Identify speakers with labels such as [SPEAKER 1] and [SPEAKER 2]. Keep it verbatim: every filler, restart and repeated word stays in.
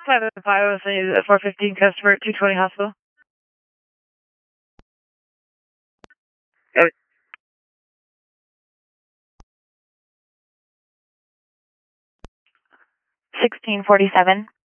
[SPEAKER 1] five oh five, I was a four fifteen customer at two twenty hospital. sixteen forty-seven.